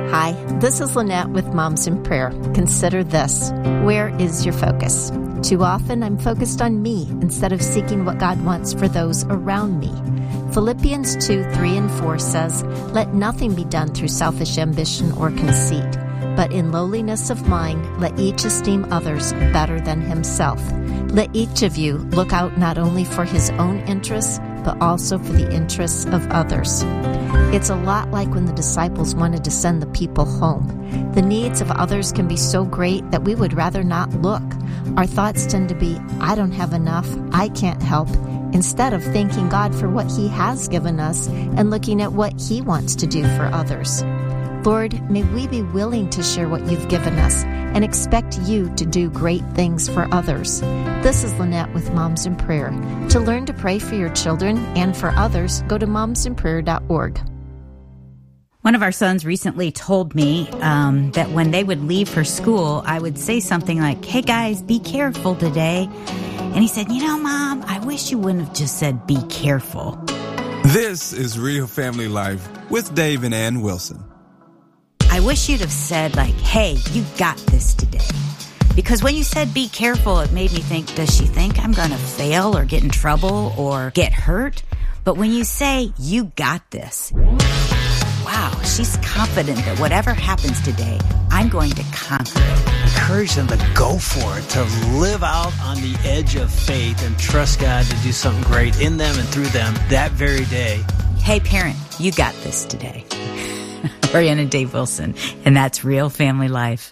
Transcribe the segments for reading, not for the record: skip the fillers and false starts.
Hi, this is Lynette with Moms in Prayer. Consider this. Where is your focus? Too often I'm focused on me instead of seeking what God wants for those around me. Philippians 2:3-4 says, "Let nothing be done through selfish ambition or conceit, but in lowliness of mind, let each esteem others better than himself. Let each of you look out not only for his own interests, but also for the interests of others." It's a lot like when the disciples wanted to send the people home. The needs of others can be so great that we would rather not look. Our thoughts tend to be, I don't have enough, I can't help, instead of thanking God for what He has given us and looking at what He wants to do for others. Lord, may we be willing to share what You've given us and expect You to do great things for others. This is Lynette with Moms in Prayer. To learn to pray for your children and for others, go to momsinprayer.org. One of our sons recently told me that when they would leave for school, I would say something like, "Hey guys, be careful today." And he said, Mom, I wish you wouldn't have just said be careful. This is Real Family Life with Dave and Ann Wilson. I wish you'd have said hey, you got this today. Because when you said be careful, it made me think, does she think I'm going to fail or get in trouble or get hurt? But when you say you got this, wow, she's confident that whatever happens today, I'm going to conquer it. Encourage them to go for it, to live out on the edge of faith and trust God to do something great in them and through them that very day. Hey, parent, you got this today. Brianna and Dave Wilson, and that's Real Family Life.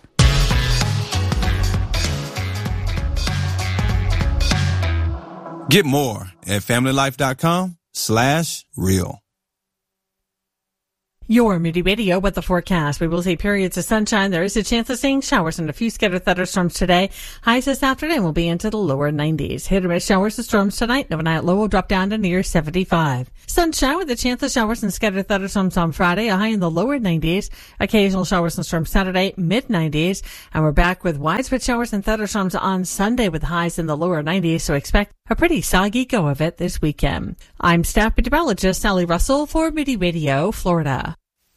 Get more at familylife.com/real. Your Moody Radio with the forecast. We will see periods of sunshine. There is a chance of seeing showers and a few scattered thunderstorms today. Highs this afternoon will be into the lower 90s. Hit or miss showers and storms tonight. Overnight low will drop down to near 75. Sunshine with a chance of showers and scattered thunderstorms on Friday. A high in the lower 90s. Occasional showers and storms Saturday, mid-90s. And we're back with widespread showers and thunderstorms on Sunday with highs in the lower 90s. So expect a pretty soggy go of it this weekend. I'm staff meteorologist Sally Russell for Moody Radio, Florida.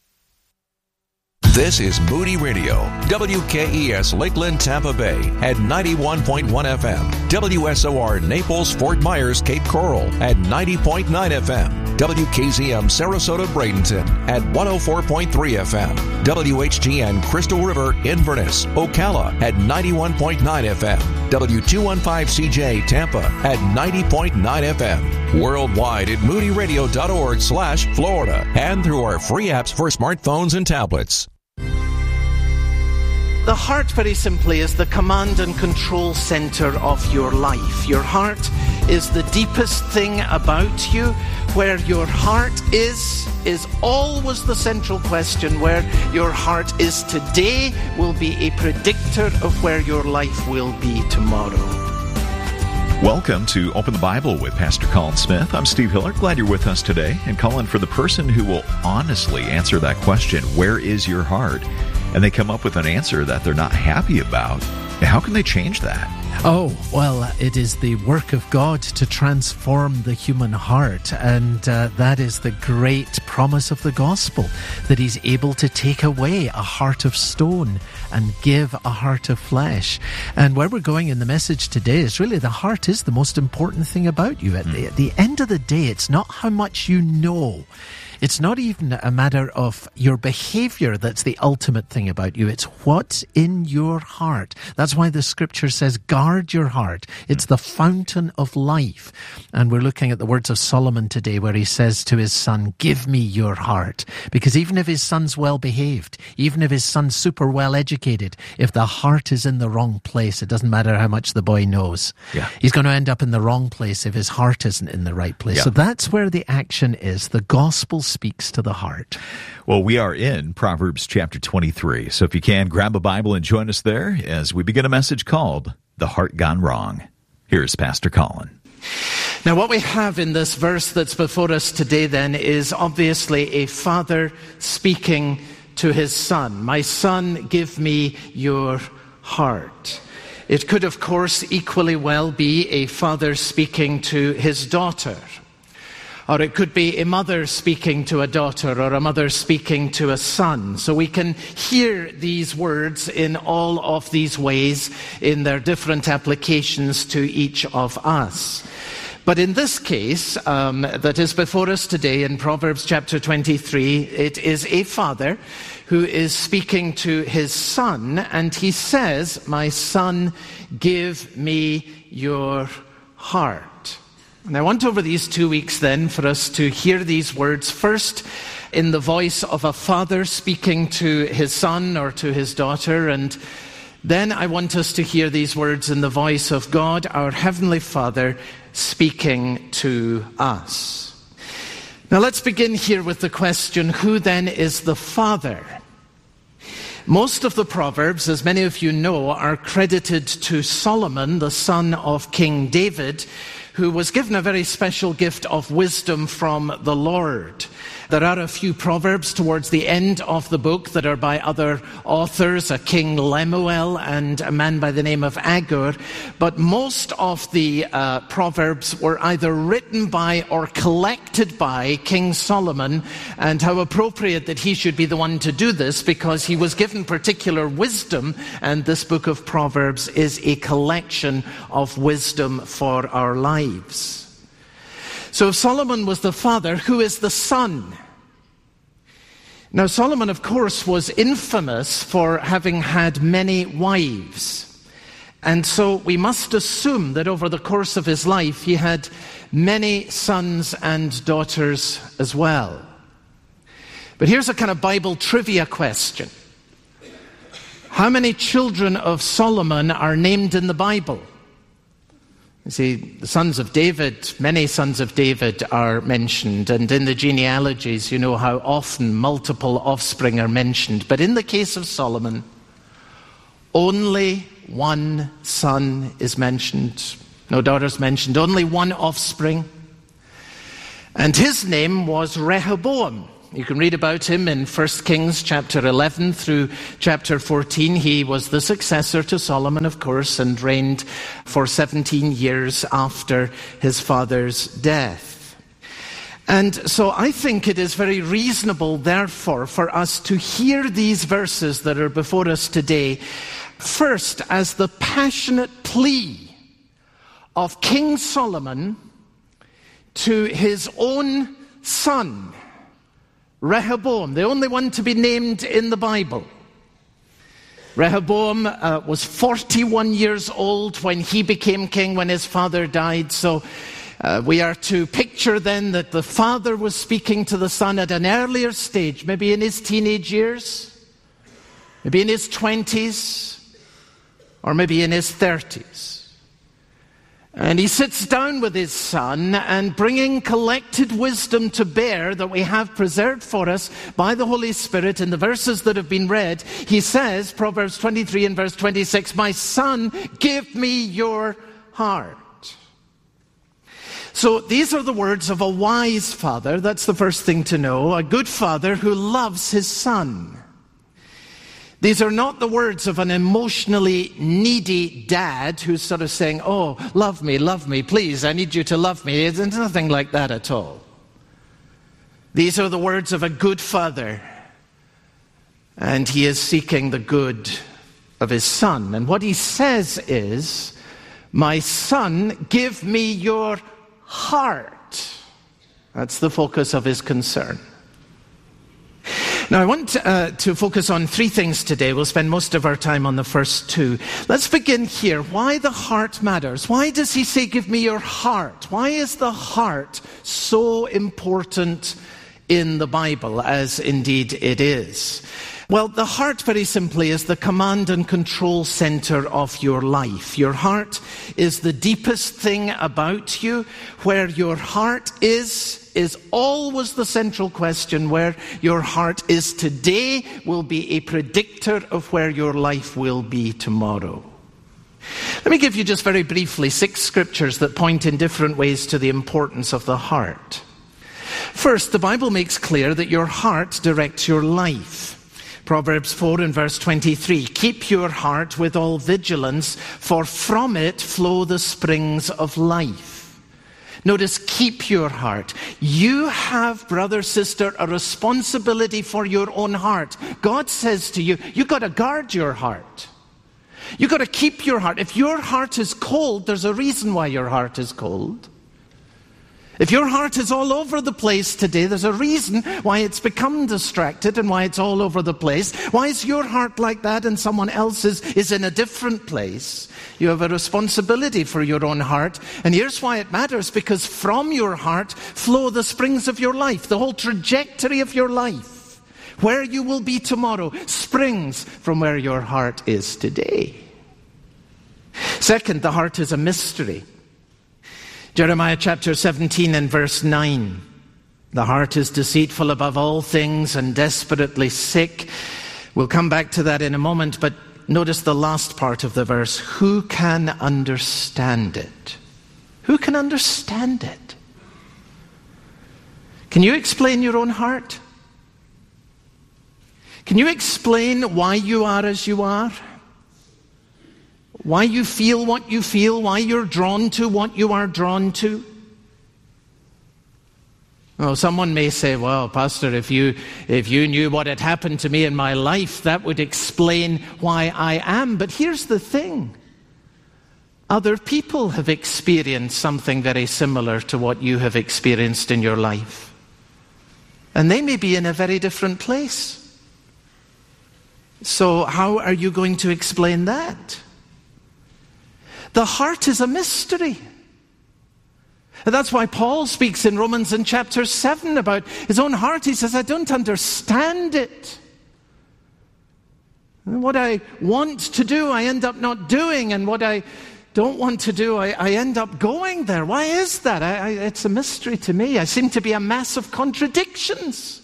This is Moody Radio, WKES Lakeland, Tampa Bay at 91.1 FM, WSOR Naples, Fort Myers, Cape Coral at 90.9 FM, WKZM Sarasota, Bradenton at 104.3 FM, WHGN Crystal River, Inverness, Ocala at 91.9 FM, W215CJ Tampa at 90.9 FM, worldwide at moodyradio.org/Florida and through our free apps for smartphones and tablets. The heart, very simply, is the command and control center of your life. Your heart is the deepest thing about you. Where your heart is always the central question. Where your heart is today will be a predictor of where your life will be tomorrow. Welcome to Open the Bible with Pastor Colin Smith. I'm Steve Hiller. Glad you're with us today. And Colin, for the person who will honestly answer that question, where is your heart? And they come up with an answer that they're not happy about, how can they change that? Oh, well, it is the work of God to transform the human heart, and that is the great promise of the gospel, that He's able to take away a heart of stone and give a heart of flesh. And where we're going in the message today is really the heart is the most important thing about you. At the end of the day, it's not how much you know. It's not even a matter of your behavior that's the ultimate thing about you. It's what's in your heart. That's why the scripture says, guard your heart. It's the fountain of life. And we're looking at the words of Solomon today where he says to his son, give me your heart. Because even if his son's well behaved, even if his son's super well educated, if the heart is in the wrong place, it doesn't matter how much the boy knows. Yeah. He's going to end up in the wrong place if his heart isn't in the right place. Yeah. So that's where the action is. The gospel speaks to the heart. Well, we are in Proverbs chapter 23. So if you can, grab a Bible and join us there as we begin a message called The Heart Gone Wrong. Here's Pastor Colin. Now, what we have in this verse that's before us today then is obviously a father speaking to his son. My son, give me your heart. It could, of course, equally well be a father speaking to his daughter. Or it could be a mother speaking to a daughter, or a mother speaking to a son. So we can hear these words in all of these ways in their different applications to each of us. But in this case, that is before us today in Proverbs chapter 23, it is a father who is speaking to his son, and he says, "My son, give me your heart." And I want over these 2 weeks then for us to hear these words first in the voice of a father speaking to his son or to his daughter, and then I want us to hear these words in the voice of God, our Heavenly Father, speaking to us. Now let's begin here with the question, who then is the father? Most of the Proverbs, as many of you know, are credited to Solomon, the son of King David, who was given a very special gift of wisdom from the Lord. There are a few Proverbs towards the end of the book that are by other authors, a King Lemuel and a man by the name of Agur, but most of the Proverbs were either written by or collected by King Solomon, and how appropriate that he should be the one to do this, because he was given particular wisdom, and this book of Proverbs is a collection of wisdom for our lives. So if Solomon was the father, who is the son? Now Solomon, of course, was infamous for having had many wives. And so we must assume that over the course of his life, he had many sons and daughters as well. But here's a kind of Bible trivia question. How many children of Solomon are named in the Bible? You see, the sons of David, many sons of David are mentioned, and in the genealogies, you know how often multiple offspring are mentioned. But in the case of Solomon, only one son is mentioned. No daughters mentioned, only one offspring. And his name was Rehoboam. You can read about him in 1 Kings chapter 11 through chapter 14. He was the successor to Solomon, of course, and reigned for 17 years after his father's death. And so I think it is very reasonable, therefore, for us to hear these verses that are before us today, first as the passionate plea of King Solomon to his own son, Rehoboam, the only one to be named in the Bible. Rehoboam was 41 years old when he became king, when his father died. So we are to picture then that the father was speaking to the son at an earlier stage, maybe in his teenage years, maybe in his 20s, or maybe in his 30s. And he sits down with his son, and bringing collected wisdom to bear that we have preserved for us by the Holy Spirit in the verses that have been read, he says, Proverbs 23 and verse 26, "My son, give me your heart." So these are the words of a wise father. That's the first thing to know. A good father who loves his son. These are not the words of an emotionally needy dad who's sort of saying, "Oh, love me, please, I need you to love me." There's nothing like that at all. These are the words of a good father, and he is seeking the good of his son. And what he says is, "My son, give me your heart." That's the focus of his concern. Now, I want to focus on three things today. We'll spend most of our time on the first two. Let's begin here. Why the heart matters. Why does he say, "Give me your heart"? Why is the heart so important in the Bible, as indeed it is? Well, the heart, very simply, is the command and control center of your life. Your heart is the deepest thing about you. Where your heart is always the central question. Where your heart is today will be a predictor of where your life will be tomorrow. Let me give you just very briefly 6 scriptures that point in different ways to the importance of the heart. First, the Bible makes clear that your heart directs your life. Proverbs 4 and verse 23, "Keep your heart with all vigilance, for from it flow the springs of life." Notice, keep your heart. You have, brother, sister, a responsibility for your own heart. God says to you, you've got to guard your heart. You've got to keep your heart. If your heart is cold, there's a reason why your heart is cold. If your heart is all over the place today, there's a reason why it's become distracted and why it's all over the place. Why is your heart like that and someone else's is in a different place? You have a responsibility for your own heart. And here's why it matters, because from your heart flow the springs of your life. The whole trajectory of your life, where you will be tomorrow, springs from where your heart is today. Second, the heart is a mystery. Jeremiah chapter 17 and verse 9. The heart is deceitful above all things and desperately sick. We'll come back to that in a moment, but notice the last part of the verse. Who can understand it? Who can understand it? Can you explain your own heart? Can you explain why you are as you are? Why you feel what you feel, why you're drawn to what you are drawn to? Oh, someone may say, well, Pastor, if you knew what had happened to me in my life, that would explain why I am. But here's the thing. Other people have experienced something very similar to what you have experienced in your life. And they may be in a very different place. So how are you going to explain that? The heart is a mystery. And that's why Paul speaks in Romans in chapter 7 about his own heart. He says, I don't understand it. And what I want to do, I end up not doing. And what I don't want to do, I end up going there. Why is that? It's a mystery to me. I seem to be a mass of contradictions.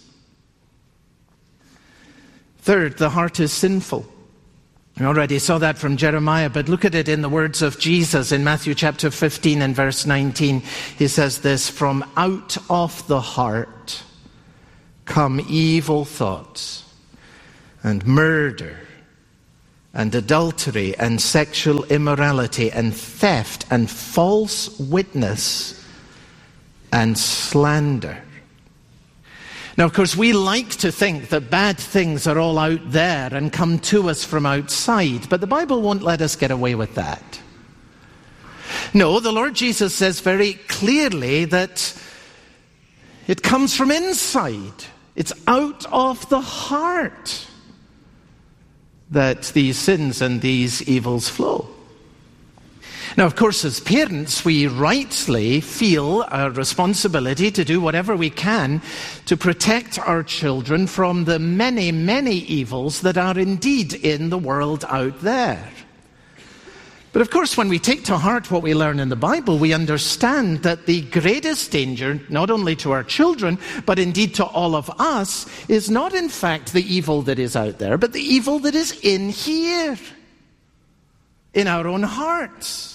Third, the heart is sinful. We already saw that from Jeremiah, but look at it in the words of Jesus in Matthew chapter 15 and verse 19. He says this, from out of the heart come evil thoughts and murder and adultery and sexual immorality and theft and false witness and slander. Now, of course, we like to think that bad things are all out there and come to us from outside, but the Bible won't let us get away with that. No, the Lord Jesus says very clearly that it comes from inside. It's out of the heart that these sins and these evils flow. Now, of course, as parents, we rightly feel a responsibility to do whatever we can to protect our children from the many, many evils that are indeed in the world out there. But of course, when we take to heart what we learn in the Bible, we understand that the greatest danger, not only to our children, but indeed to all of us, is not in fact the evil that is out there, but the evil that is in here, in our own hearts.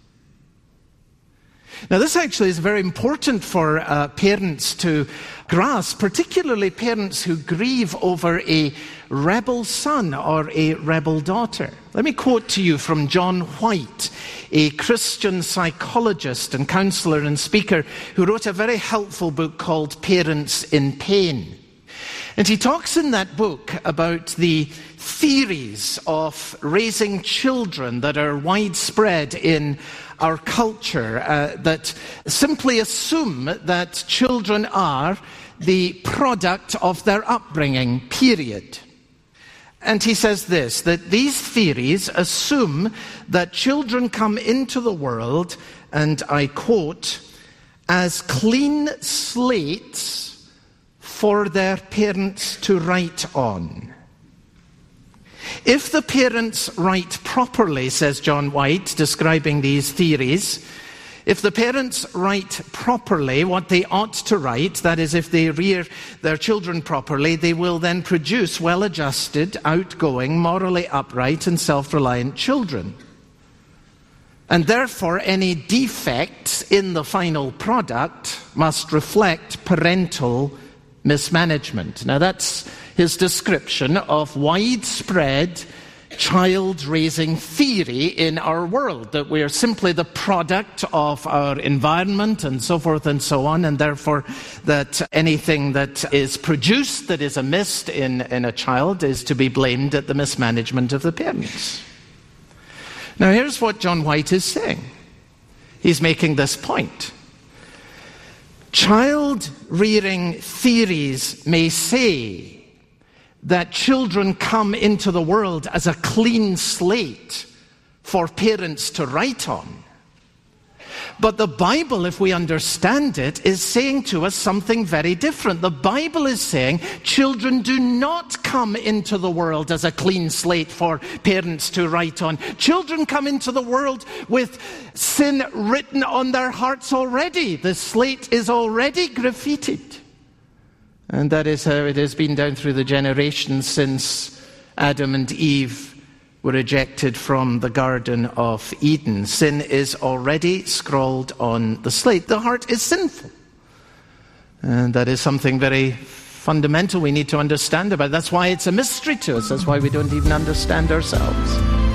Now, this actually is very important for parents to grasp, particularly parents who grieve over a rebel son or a rebel daughter. Let me quote to you from John White, a Christian psychologist and counselor and speaker who wrote a very helpful book called Parents in Pain. And he talks in that book about the theories of raising children that are widespread in our culture that simply assume that children are the product of their upbringing, period. And he says this, that these theories assume that children come into the world, and I quote, as clean slates for their parents to write on. If the parents write properly, says John White, describing these theories, if the parents write properly what they ought to write, that is, if they rear their children properly, they will then produce well-adjusted, outgoing, morally upright and self-reliant children. And therefore, any defects in the final product must reflect parental mismanagement. Now, that's his description of widespread child-raising theory in our world, that we are simply the product of our environment and so forth and so on, and therefore that anything that is produced that is amiss in a child is to be blamed at the mismanagement of the parents. Now here's what John White is saying. He's making this point. Child-rearing theories may say that children come into the world as a clean slate for parents to write on. But the Bible, if we understand it, is saying to us something very different. The Bible is saying children do not come into the world as a clean slate for parents to write on. Children come into the world with sin written on their hearts already. The slate is already graffitied. And that is how it has been down through the generations since Adam and Eve were ejected from the Garden of Eden. Sin is already scrawled on the slate. The heart is sinful. And that is something very fundamental we need to understand about it. That's why it's a mystery to us. That's why we don't even understand ourselves.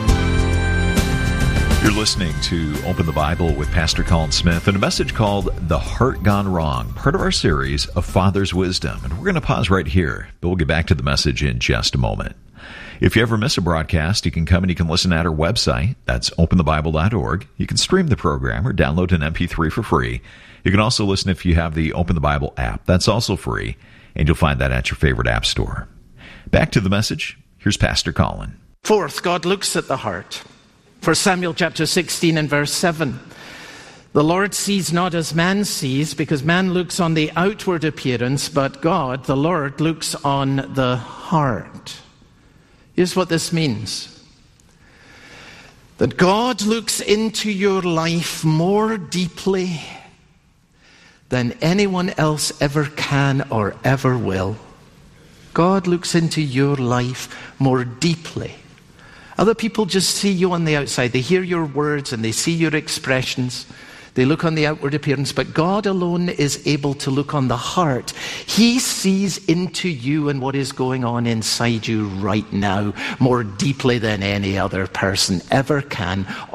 You're listening to Open the Bible with Pastor Colin Smith and a message called The Heart Gone Wrong, part of our series of Father's Wisdom. And we're going to pause right here, but we'll get back to the message in just a moment. If you ever miss a broadcast, you can come and you can listen at our website. That's openthebible.org. You can stream the program or download an MP3 for free. You can also listen if you have the Open the Bible app. That's also free, and you'll find that at your favorite app store. Back to the message. Here's Pastor Colin. Fourth, God looks at the heart. 1 Samuel chapter 16 and verse 7. The Lord sees not as man sees, because man looks on the outward appearance, but God, the Lord, looks on the heart. Here's what this means. That God looks into your life more deeply than anyone else ever can or ever will. God looks into your life more deeply. Other people just see you on the outside. They hear your words and they see your expressions. They look on the outward appearance, but God alone is able to look on the heart. He sees into you and what is going on inside you right now more deeply than any other person ever can